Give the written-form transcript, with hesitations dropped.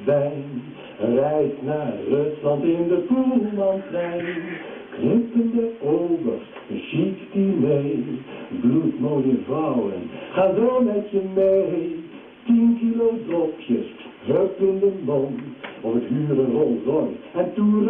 wijn. Reis naar Rusland in de Pullmantrein. Knippende obers, een chic diner. Bloedmooie vrouwen, ga zo met je mee. 10 kilo dropjes, hup in de mond. Of het huren Rolls Royce en toeren